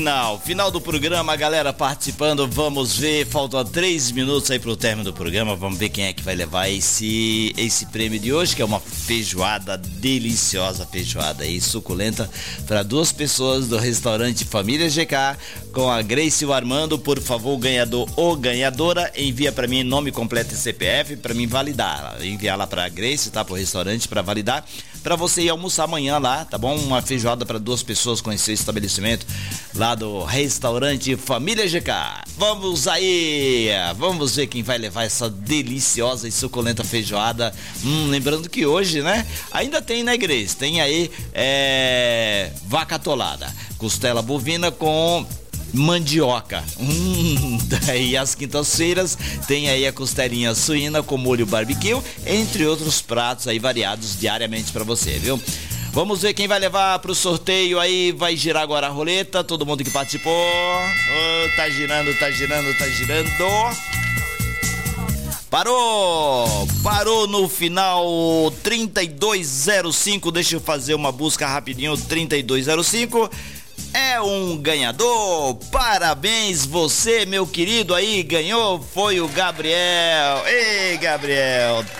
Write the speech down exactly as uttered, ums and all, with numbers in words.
Final, final do programa, galera participando, vamos ver, faltam três minutos aí pro término do programa, vamos ver quem é que vai levar esse, esse prêmio de hoje, que é uma feijoada deliciosa, feijoada aí, suculenta, para duas pessoas do restaurante Família G K, com a Grace e o Armando. Por favor, ganhador ou ganhadora, envia para mim nome completo e C P F para mim validar, enviar lá pra Grace, tá, pro restaurante para validar, para você ir almoçar amanhã lá, tá bom? Uma feijoada para duas pessoas, conhecer o estabelecimento lá do restaurante Família G K. Vamos aí, vamos ver quem vai levar essa deliciosa e suculenta feijoada. Hum, lembrando que hoje, né, ainda tem, né, Grace? Tem aí é, vaca atolada, costela bovina com mandioca. Hum, daí às quintas-feiras tem aí a costelinha suína com molho barbecue, entre outros pratos aí variados diariamente para você, viu? Vamos ver quem vai levar pro sorteio aí, vai girar agora a roleta, todo mundo que participou. Oh, tá girando, tá girando, tá girando. Parou! Parou no final trinta e dois zero cinco, deixa eu fazer uma busca rapidinho, trinta e dois zero cinco. É um ganhador, parabéns você, meu querido aí, ganhou, foi o Gabriel. Ei, Gabriel,